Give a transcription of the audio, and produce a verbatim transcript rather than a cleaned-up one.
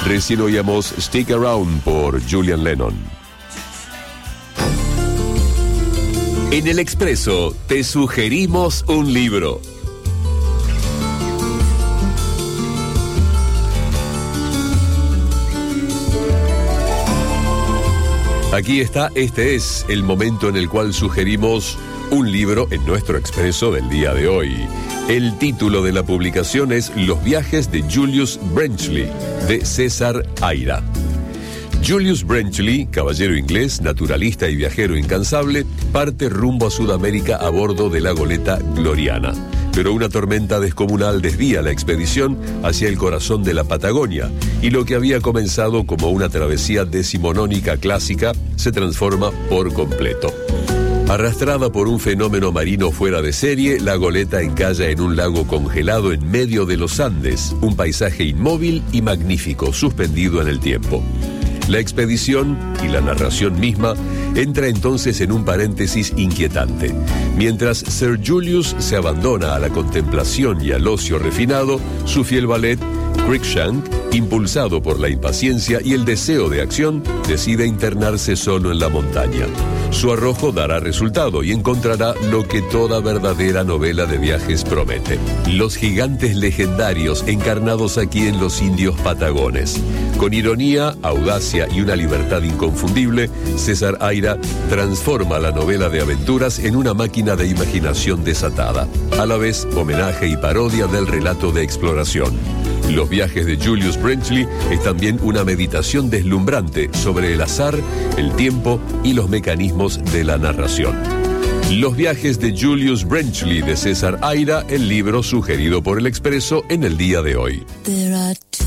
Recién oíamos Stick Around por Julian Lennon. En El Expreso te sugerimos un libro. Aquí está, este es el momento en el cual sugerimos un libro en nuestro Expreso del día de hoy. El título de la publicación es Los viajes de Julius Brenchley, de César Aira. Julius Brenchley, caballero inglés, naturalista y viajero incansable, parte rumbo a Sudamérica a bordo de la goleta Gloriana. Pero una tormenta descomunal desvía la expedición hacia el corazón de la Patagonia, y lo que había comenzado como una travesía decimonónica clásica se transforma por completo. Arrastrada por un fenómeno marino fuera de serie, la goleta encalla en un lago congelado en medio de los Andes, un paisaje inmóvil y magnífico, suspendido en el tiempo. La expedición y la narración misma entra entonces en un paréntesis inquietante. Mientras Sir Julius se abandona a la contemplación y al ocio refinado, su fiel valet, Cruikshank, impulsado por la impaciencia y el deseo de acción, decide internarse solo en la montaña. Su arrojo dará resultado y encontrará lo que toda verdadera novela de viajes promete: los gigantes legendarios encarnados aquí en los indios patagones. Con ironía, audacia y una libertad inconfundible, César Aira transforma la novela de aventuras en una máquina de imaginación desatada, a la vez homenaje y parodia del relato de exploración. Los viajes de Julius Brenchley es también una meditación deslumbrante sobre el azar, el tiempo y los mecanismos de la narración. Los viajes de Julius Brenchley, de César Aira, el libro sugerido por El Expreso en el día de hoy.